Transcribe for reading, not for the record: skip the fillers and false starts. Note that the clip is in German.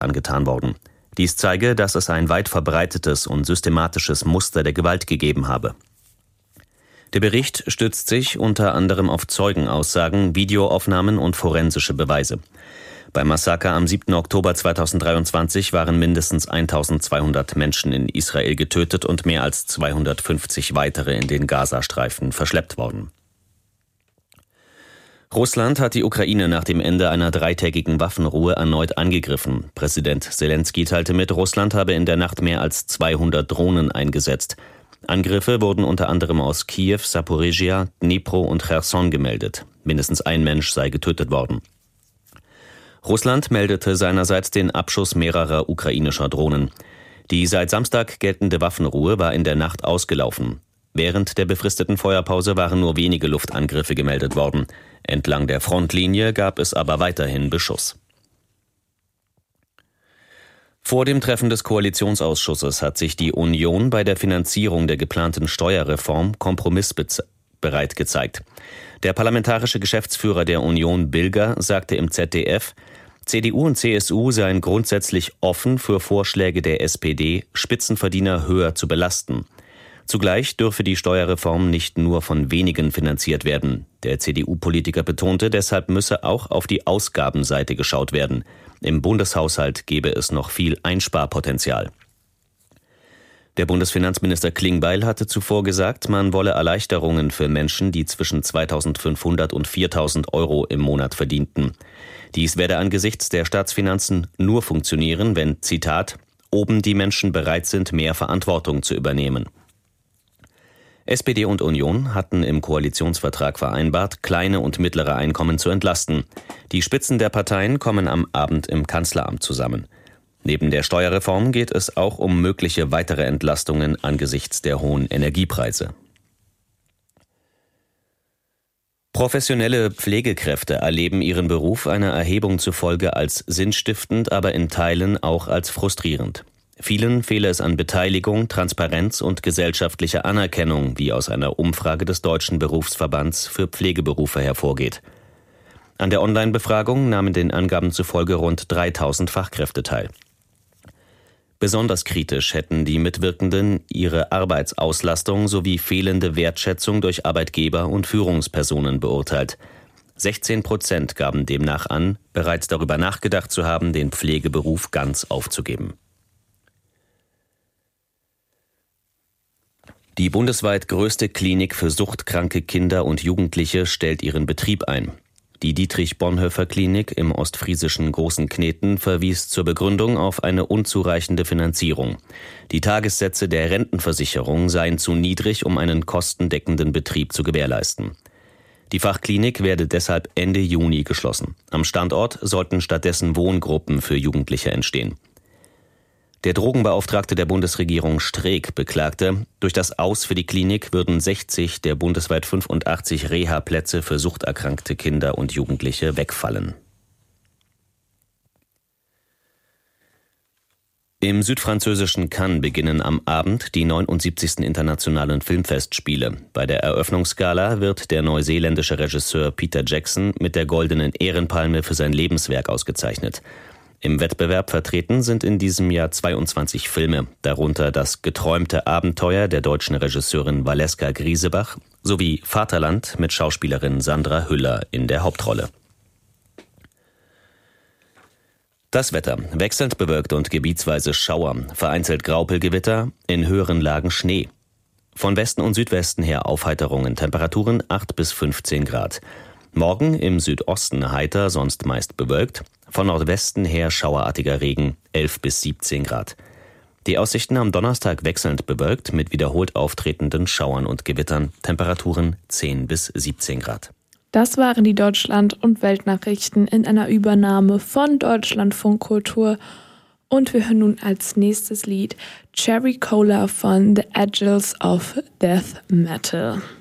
angetan worden. Dies zeige, dass es ein weit verbreitetes und systematisches Muster der Gewalt gegeben habe. Der Bericht stützt sich unter anderem auf Zeugenaussagen, Videoaufnahmen und forensische Beweise. Beim Massaker am 7. Oktober 2023 waren mindestens 1200 Menschen in Israel getötet und mehr als 250 weitere in den Gazastreifen verschleppt worden. Russland hat die Ukraine nach dem Ende einer 3-tägigen Waffenruhe erneut angegriffen. Präsident Selenskyj teilte mit, Russland habe in der Nacht mehr als 200 Drohnen eingesetzt. Angriffe wurden unter anderem aus Kiew, Saporizhia, Dnipro und Cherson gemeldet. Mindestens ein Mensch sei getötet worden. Russland meldete seinerseits den Abschuss mehrerer ukrainischer Drohnen. Die seit Samstag geltende Waffenruhe war in der Nacht ausgelaufen. Während der befristeten Feuerpause waren nur wenige Luftangriffe gemeldet worden. Entlang der Frontlinie gab es aber weiterhin Beschuss. Vor dem Treffen des Koalitionsausschusses hat sich die Union bei der Finanzierung der geplanten Steuerreform kompromissbereit gezeigt. Der parlamentarische Geschäftsführer der Union Bilger sagte im ZDF, CDU und CSU seien grundsätzlich offen für Vorschläge der SPD, Spitzenverdiener höher zu belasten. Zugleich dürfe die Steuerreform nicht nur von wenigen finanziert werden. Der CDU-Politiker betonte, deshalb müsse auch auf die Ausgabenseite geschaut werden. Im Bundeshaushalt gebe es noch viel Einsparpotenzial. Der Bundesfinanzminister Klingbeil hatte zuvor gesagt, man wolle Erleichterungen für Menschen, die zwischen 2.500 und 4.000 Euro im Monat verdienten. Dies werde angesichts der Staatsfinanzen nur funktionieren, wenn, Zitat, oben die Menschen bereit sind, mehr Verantwortung zu übernehmen. SPD und Union hatten im Koalitionsvertrag vereinbart, kleine und mittlere Einkommen zu entlasten. Die Spitzen der Parteien kommen am Abend im Kanzleramt zusammen. Neben der Steuerreform geht es auch um mögliche weitere Entlastungen angesichts der hohen Energiepreise. Professionelle Pflegekräfte erleben ihren Beruf einer Erhebung zufolge als sinnstiftend, aber in Teilen auch als frustrierend. Vielen fehle es an Beteiligung, Transparenz und gesellschaftlicher Anerkennung, wie aus einer Umfrage des Deutschen Berufsverbands für Pflegeberufe hervorgeht. An der Online-Befragung nahmen den Angaben zufolge rund 3.000 Fachkräfte teil. Besonders kritisch hätten die Mitwirkenden ihre Arbeitsauslastung sowie fehlende Wertschätzung durch Arbeitgeber und Führungspersonen beurteilt. 16% gaben demnach an, bereits darüber nachgedacht zu haben, den Pflegeberuf ganz aufzugeben. Die bundesweit größte Klinik für suchtkranke Kinder und Jugendliche stellt ihren Betrieb ein. Die Dietrich-Bonhoeffer-Klinik im ostfriesischen Großen Kneten verwies zur Begründung auf eine unzureichende Finanzierung. Die Tagessätze der Rentenversicherung seien zu niedrig, um einen kostendeckenden Betrieb zu gewährleisten. Die Fachklinik werde deshalb Ende Juni geschlossen. Am Standort sollten stattdessen Wohngruppen für Jugendliche entstehen. Der Drogenbeauftragte der Bundesregierung Streeck beklagte, durch das Aus für die Klinik würden 60 der bundesweit 85 Reha-Plätze für suchterkrankte Kinder und Jugendliche wegfallen. Im südfranzösischen Cannes beginnen am Abend die 79. Internationalen Filmfestspiele. Bei der Eröffnungsgala wird der neuseeländische Regisseur Peter Jackson mit der Goldenen Ehrenpalme für sein Lebenswerk ausgezeichnet. Im Wettbewerb vertreten sind in diesem Jahr 22 Filme, darunter Das geträumte Abenteuer der deutschen Regisseurin Valeska Griesebach sowie Vaterland mit Schauspielerin Sandra Hüller in der Hauptrolle. Das Wetter: wechselnd bewölkt und gebietsweise Schauer, vereinzelt Graupelgewitter, in höheren Lagen Schnee. Von Westen und Südwesten her Aufheiterungen, Temperaturen 8 bis 15 Grad. Morgen im Südosten heiter, sonst meist bewölkt. Von Nordwesten her schauerartiger Regen, 11 bis 17 Grad. Die Aussichten am Donnerstag wechselnd bewölkt mit wiederholt auftretenden Schauern und Gewittern, Temperaturen 10 bis 17 Grad. Das waren die Deutschland- und Weltnachrichten in einer Übernahme von Deutschlandfunk Kultur. Und wir hören nun als nächstes Lied Cherry Cola von The Angels of Death Metal.